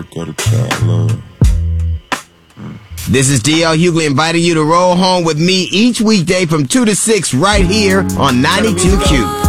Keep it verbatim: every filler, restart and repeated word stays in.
go to child love. This is D L Hughley inviting you to roll home with me each weekday from two to six right here on ninety-two Q.